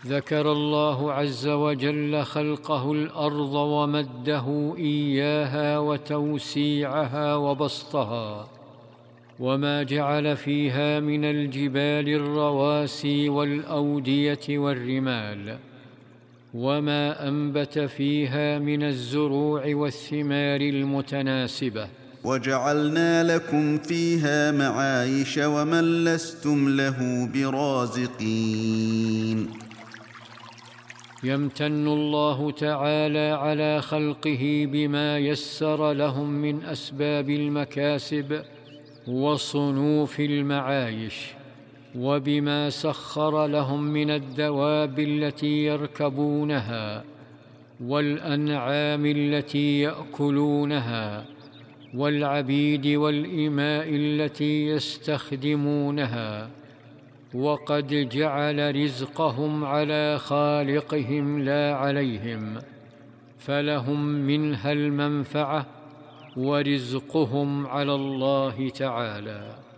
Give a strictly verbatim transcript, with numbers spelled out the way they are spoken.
ذكر الله عز وجل خلقه الأرض ومده إياها وتوسيعها وبسطها، وما جعل فيها من الجبال الرواسي والأودية والرمال، وما أنبت فيها من الزروع والثمار المتناسبة. وجعلنا لكم فيها معايش ومن لستم له برازقين. يمتن الله تعالى على خلقه بما يسر لهم من أسباب المكاسب وصنوف المعايش، وبما سخر لهم من الدواب التي يركبونها، والأنعام التي يأكلونها، والعبيد والإماء التي يستخدمونها. وقد جعل رزقهم على خالقهم لا عليهم، فلهم منها المنفعة، ورزقهم على الله تعالى.